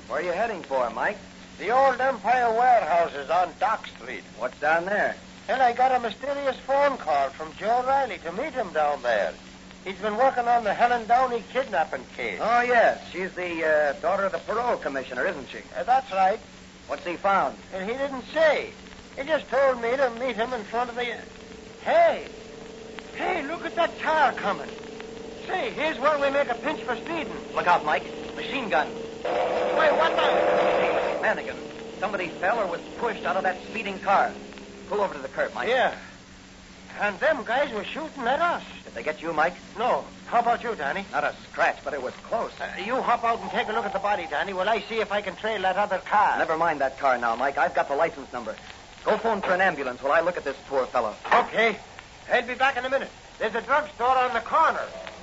Where are you heading for, Mike? The old Empire warehouses on Dock Street. What's down there? And I got a mysterious phone call from Joe Riley to meet him down there. He's been working on the Helen Downey kidnapping case. Oh, yes. She's the daughter of the parole commissioner, isn't she? That's right. What's he found? And he didn't say. He just told me to meet him in front of the... Hey, look at that car coming. Say, here's where we make a pinch for speeding. Look out, Mike. Machine gun. Wait, what the... Hey, Manigan. Somebody fell or was pushed out of that speeding car. Pull over to the curb, Mike. Yeah. And them guys were shooting at us. Did they get you, Mike? No. How about you, Danny? Not a scratch, but it was close. You hop out and take a look at the body, Danny, while I see if I can trail that other car. Never mind that car now, Mike. I've got the license number. Go phone for an ambulance while I look at this poor fellow. Okay. I'll be back in a minute. There's a drugstore on the corner.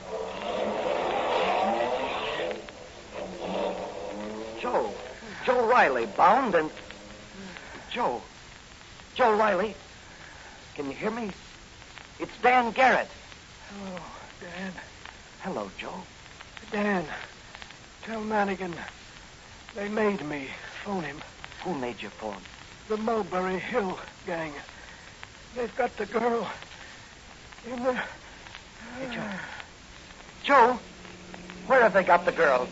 Joe Riley, bound and... Joe Riley. Can you hear me? It's Dan Garrett. Hello, Dan. Hello, Joe. Dan, tell Manigan they made me phone him. Who made you phone? The Mulberry Hill gang. They've got the girl in the... Hey, Joe, where have they got the girl?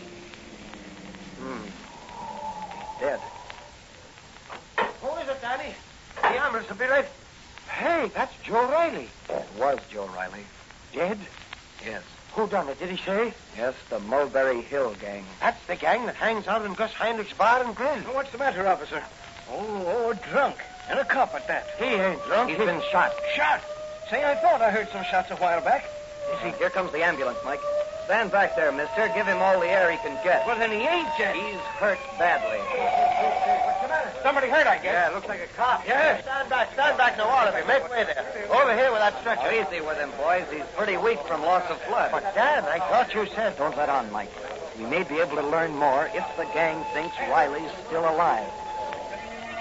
Dead. Who is it, Danny? The ambulance will be right... Hey, that's Joe Riley. It was Joe Riley. Dead? Yes. Who done it, did he say? Yes, the Mulberry Hill gang. That's the gang that hangs out in Gus Heinrich's bar and grill. What's the matter, officer? Oh, drunk. And a cop at that. He ain't drunk. He's been shot. Shot? Say, I thought I heard some shots a while back. Here comes the ambulance, Mike. Stand back there, mister. Give him all the air he can get. Well, then he ain't, Jack. He's hurt badly. What's the matter? Somebody hurt, I guess. Yeah, looks like a cop. Yeah. Stand back to all of you. Make way there. Over here with that stretcher. Oh, easy with him, boys. He's pretty weak from loss of blood. But, Dan, I thought you said... Don't let on, Mike. We may be able to learn more if the gang thinks Riley's still alive.